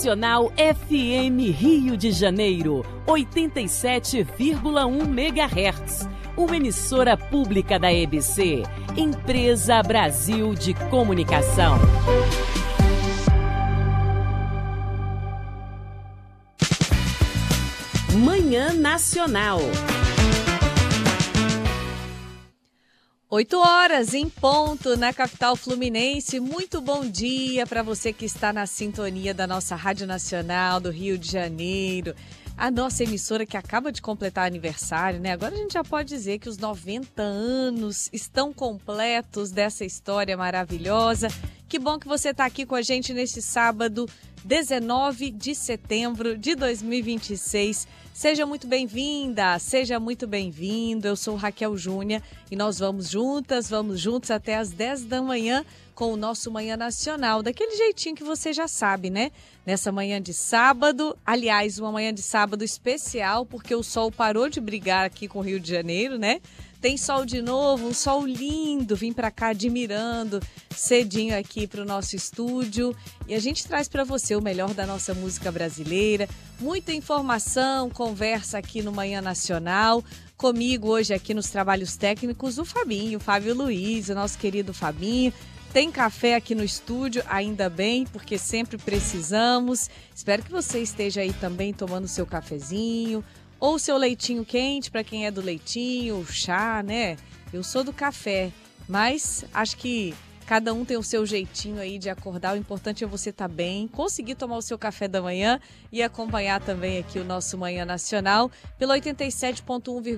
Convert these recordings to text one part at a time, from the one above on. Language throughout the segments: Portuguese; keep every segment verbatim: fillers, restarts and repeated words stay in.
Nacional F M Rio de Janeiro, oitenta e sete vírgula um megahertz. Uma emissora pública da E B C, Empresa Brasil de Comunicação. Manhã Nacional. Oito horas em ponto na capital fluminense. Muito bom dia para você que está na sintonia da nossa Rádio Nacional do Rio de Janeiro. A nossa emissora que acaba de completar aniversário, né? Agora a gente já pode dizer que os noventa anos estão completos dessa história maravilhosa. Que bom que você está aqui com a gente neste sábado, dezenove de setembro de dois mil e vinte e seis. Seja muito bem-vinda, seja muito bem-vindo. Eu sou Raquel Júnior e nós vamos juntas, vamos juntos até às dez da manhã com o nosso Manhã Nacional, daquele jeitinho que você já sabe, né? Nessa manhã de sábado, aliás, uma manhã de sábado especial, porque o sol parou de brigar aqui com o Rio de Janeiro, né? Tem sol de novo, um sol lindo, vim para cá admirando cedinho aqui para o nosso estúdio e a gente traz para você o melhor da nossa música brasileira, muita informação, conversa aqui no Manhã Nacional, comigo hoje aqui nos trabalhos técnicos o Fabinho, o Fábio Luiz, o nosso querido Fabinho. Tem café aqui no estúdio, ainda bem, porque sempre precisamos. Espero que você esteja aí também tomando seu cafezinho, ou seu leitinho quente, para quem é do leitinho, o chá, né? Eu sou do café, mas acho que cada um tem o seu jeitinho aí de acordar. O importante é você estar bem, conseguir tomar o seu café da manhã e acompanhar também aqui o nosso Manhã Nacional pelo oitenta e sete ponto um,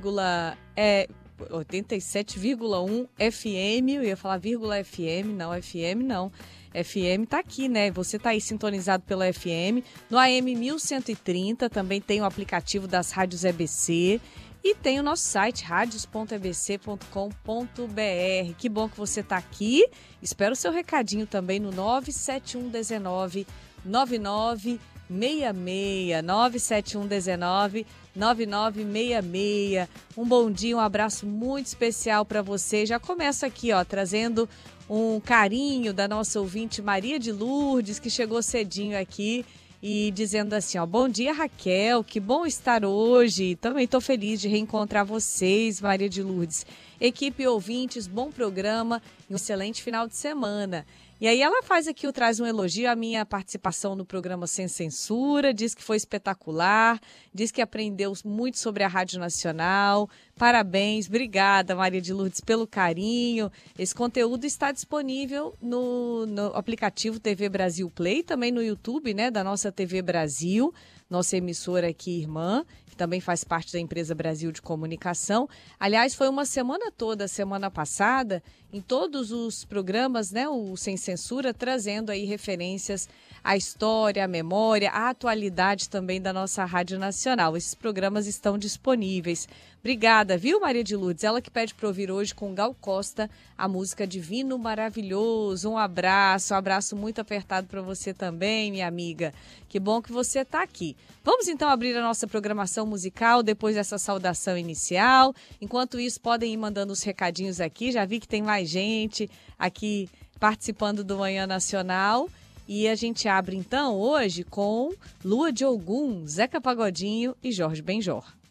é, oitenta e sete vírgula um F M. Eu ia falar vírgula F M, não, F M não. F M tá aqui, né? Você tá aí sintonizado pela F M. No A M mil cento e trinta também tem o aplicativo das rádios E B C. E tem o nosso site, radios ponto e b c ponto com ponto b r. Que bom que você tá aqui. Espero o seu recadinho também no nove sete um um nove nove nove seis seis. nove sete um um nove nove nove seis seis. Um bom dia, um abraço muito especial para você. Já começo aqui, ó, trazendo um carinho da nossa ouvinte Maria de Lourdes, que chegou cedinho aqui e dizendo assim, ó, bom dia Raquel, que bom estar hoje, também estou feliz de reencontrar vocês, Maria de Lourdes. Equipe ouvintes, bom programa e um excelente final de semana. E aí ela faz aqui, traz um elogio à minha participação no programa Sem Censura, diz que foi espetacular, diz que aprendeu muito sobre a Rádio Nacional. Parabéns, obrigada Maria de Lourdes pelo carinho. Esse conteúdo está disponível no, no aplicativo T V Brasil Play, também no YouTube, né, da nossa T V Brasil, nossa emissora aqui irmã, que também faz parte da Empresa Brasil de Comunicação. Aliás, foi uma semana toda, semana passada, em todos os programas, né, o Sem Censura, trazendo aí referências à história, à memória, à atualidade também da nossa Rádio Nacional. Esses programas estão disponíveis. Obrigada, viu, Maria de Lourdes? Ela que pede para ouvir hoje com Gal Costa a música Divino Maravilhoso. Um abraço, um abraço muito apertado para você também, minha amiga. Que bom que você está aqui. Vamos então abrir a nossa programação musical depois dessa saudação inicial. Enquanto isso, podem ir mandando os recadinhos aqui. Já vi que tem mais gente aqui participando do Manhã Nacional. E a gente abre então hoje com Lua de Ogum, Zeca Pagodinho e Jorge Benjor.